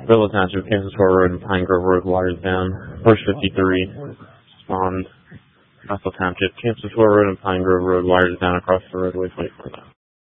Villa Township, Kansas Square Road and Pine Grove Road, wires down. First 53, respond. Russell Township, Kansas Square Road and Pine Grove Road, wires down across the roadway, wait for that.